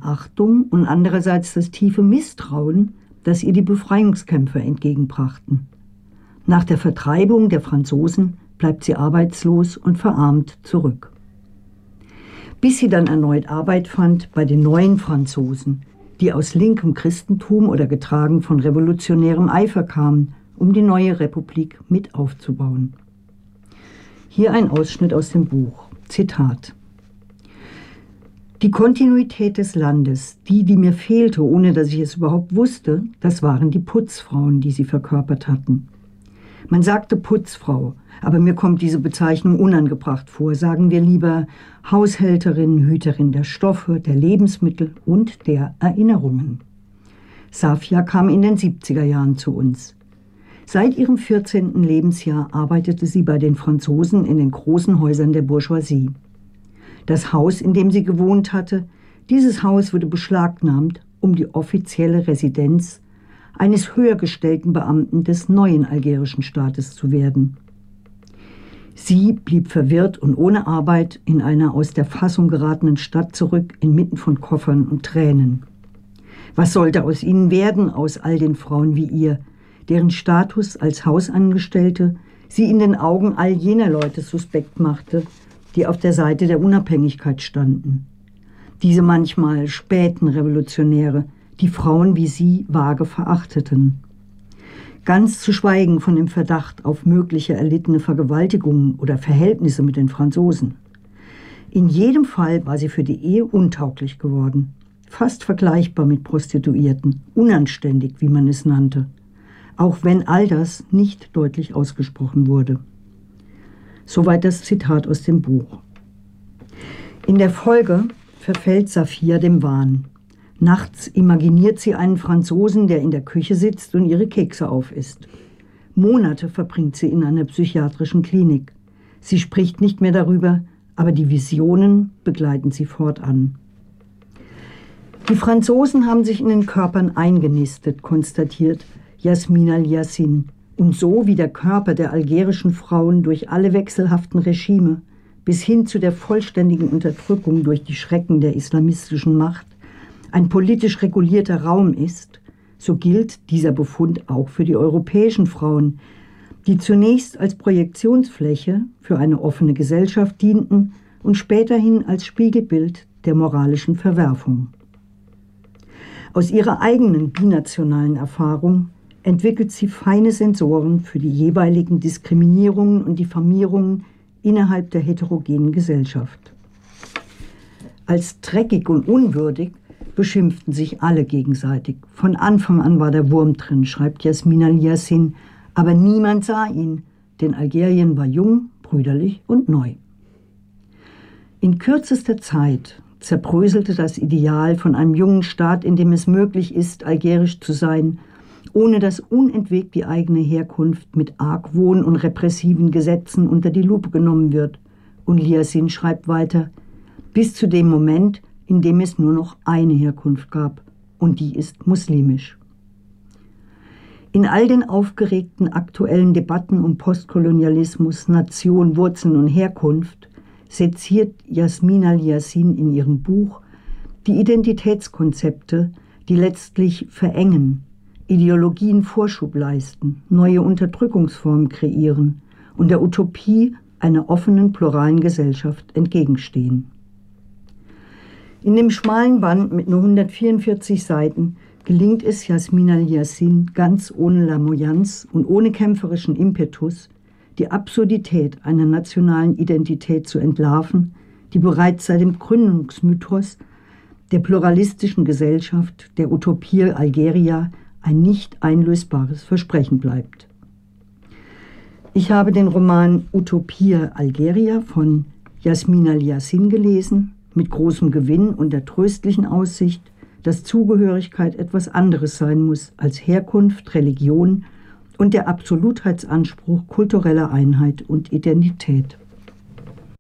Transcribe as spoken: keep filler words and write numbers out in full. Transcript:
Achtung und andererseits das tiefe Misstrauen, das ihr die Befreiungskämpfer entgegenbrachten. Nach der Vertreibung der Franzosen bleibt sie arbeitslos und verarmt zurück. Bis sie dann erneut Arbeit fand bei den neuen Franzosen, die aus linkem Christentum oder getragen von revolutionärem Eifer kamen, um die neue Republik mit aufzubauen. Hier ein Ausschnitt aus dem Buch. Zitat: Die Kontinuität des Landes, die, die mir fehlte, ohne dass ich es überhaupt wusste, das waren die Putzfrauen, die sie verkörpert hatten. Man sagte Putzfrau, aber mir kommt diese Bezeichnung unangebracht vor. Sagen wir lieber Haushälterin, Hüterin der Stoffe, der Lebensmittel und der Erinnerungen. Safia kam in den siebziger Jahren zu uns. Seit ihrem vierzehnten Lebensjahr arbeitete sie bei den Franzosen in den großen Häusern der Bourgeoisie. Das Haus, in dem sie gewohnt hatte, dieses Haus wurde beschlagnahmt, um die offizielle Residenz eines höher gestellten Beamten des neuen algerischen Staates zu werden. Sie blieb verwirrt und ohne Arbeit in einer aus der Fassung geratenen Stadt zurück, inmitten von Koffern und Tränen. Was sollte aus ihnen werden, aus all den Frauen wie ihr, deren Status als Hausangestellte sie in den Augen all jener Leute suspekt machte, die auf der Seite der Unabhängigkeit standen. Diese manchmal späten Revolutionäre, die Frauen wie sie vage verachteten. Ganz zu schweigen von dem Verdacht auf mögliche erlittene Vergewaltigungen oder Verhältnisse mit den Franzosen. In jedem Fall war sie für die Ehe untauglich geworden, fast vergleichbar mit Prostituierten, unanständig, wie man es nannte, auch wenn all das nicht deutlich ausgesprochen wurde. Soweit das Zitat aus dem Buch. In der Folge verfällt Safia dem Wahn. Nachts imaginiert sie einen Franzosen, der in der Küche sitzt und ihre Kekse aufisst. Monate verbringt sie in einer psychiatrischen Klinik. Sie spricht nicht mehr darüber, aber die Visionen begleiten sie fortan. Die Franzosen haben sich in den Körpern eingenistet, konstatiert Yasmin Al-Yassin. Und so wie der Körper der algerischen Frauen durch alle wechselhaften Regime bis hin zu der vollständigen Unterdrückung durch die Schrecken der islamistischen Macht ein politisch regulierter Raum ist, so gilt dieser Befund auch für die europäischen Frauen, die zunächst als Projektionsfläche für eine offene Gesellschaft dienten und späterhin als Spiegelbild der moralischen Verwerfung. Aus ihrer eigenen binationalen Erfahrung entwickelt sie feine Sensoren für die jeweiligen Diskriminierungen und Diffamierungen innerhalb der heterogenen Gesellschaft. Als dreckig und unwürdig beschimpften sich alle gegenseitig. Von Anfang an war der Wurm drin, schreibt Yasmin Al-Yassin, aber niemand sah ihn, denn Algerien war jung, brüderlich und neu. In kürzester Zeit zerbröselte das Ideal von einem jungen Staat, in dem es möglich ist, algerisch zu sein, ohne dass unentwegt die eigene Herkunft mit Argwohn und repressiven Gesetzen unter die Lupe genommen wird. Und Yassin schreibt weiter, bis zu dem Moment, in dem es nur noch eine Herkunft gab, und die ist muslimisch. In all den aufgeregten aktuellen Debatten um Postkolonialismus, Nation, Wurzeln und Herkunft seziert Yasmin Al-Yassin in ihrem Buch die Identitätskonzepte, die letztlich verengen, Ideologien Vorschub leisten, neue Unterdrückungsformen kreieren und der Utopie einer offenen, pluralen Gesellschaft entgegenstehen. In dem schmalen Band mit nur hundertvierundvierzig Seiten gelingt es Yasmin Al-Yassin ganz ohne Lamoyanz und ohne kämpferischen Impetus, die Absurdität einer nationalen Identität zu entlarven, die bereits seit dem Gründungsmythos der pluralistischen Gesellschaft, der Utopie Algeria, ein nicht einlösbares Versprechen bleibt. Ich habe den Roman Utopie Algeria von Yasmin Al-Yassin gelesen, mit großem Gewinn und der tröstlichen Aussicht, dass Zugehörigkeit etwas anderes sein muss als Herkunft, Religion und der Absolutheitsanspruch kultureller Einheit und Identität.